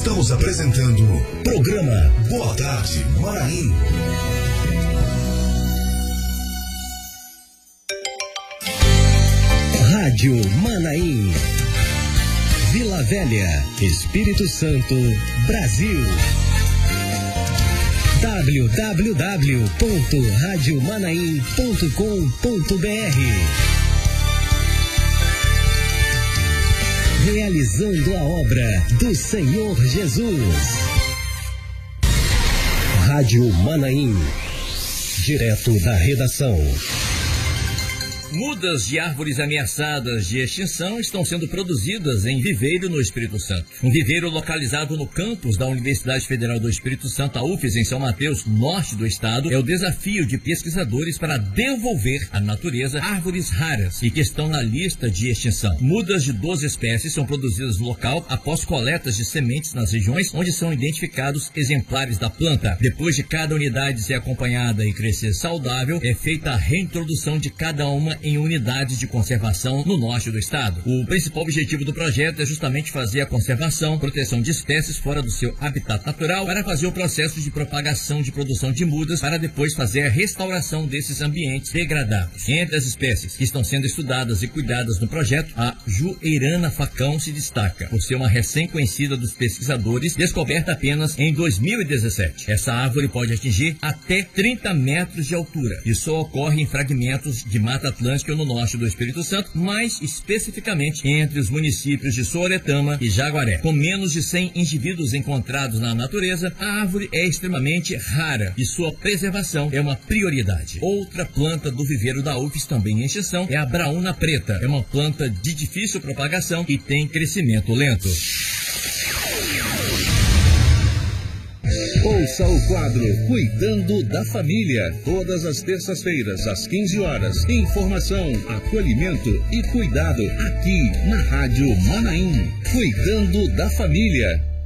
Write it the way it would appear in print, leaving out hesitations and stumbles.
Estamos apresentando programa Boa Tarde Manaim. Rádio Manaim. Vila Velha, Espírito Santo, Brasil. www.radiomanaim.com.br. Realizando a obra do Senhor Jesus. Rádio Manaim, direto da redação. Mudas de árvores ameaçadas de extinção estão sendo produzidas em viveiro no Espírito Santo. Um viveiro localizado no campus da Universidade Federal do Espírito Santo, a UFES, em São Mateus, norte do estado, é o desafio de pesquisadores para devolver à natureza árvores raras e que estão na lista de extinção. Mudas de 12 espécies são produzidas no local após coletas de sementes nas regiões onde são identificados exemplares da planta. Depois de cada unidade ser acompanhada e crescer saudável, é feita a reintrodução de cada uma em unidades de conservação no norte do estado. O principal objetivo do projeto é justamente fazer a conservação, proteção de espécies fora do seu habitat natural para fazer o processo de propagação de produção de mudas para depois fazer a restauração desses ambientes degradados. Entre as espécies que estão sendo estudadas e cuidadas no projeto, a Jueirana facão se destaca por ser uma recém-conhecida dos pesquisadores, descoberta apenas em 2017. Essa árvore pode atingir até 30 metros de altura e só ocorre em fragmentos de Mata Atlântica no norte do Espírito Santo, mais especificamente entre os municípios de Sooretama e Jaguaré. Com menos de 100 indivíduos encontrados na natureza, a árvore é extremamente rara e sua preservação é uma prioridade. Outra planta do viveiro da UFES, também em extinção, é a Braúna preta. É uma planta de difícil propagação e tem crescimento lento. Ouça o quadro Cuidando da Família, todas as terças-feiras, às 15 horas. Informação, acolhimento e cuidado aqui na Rádio Manaim. Cuidando da Família.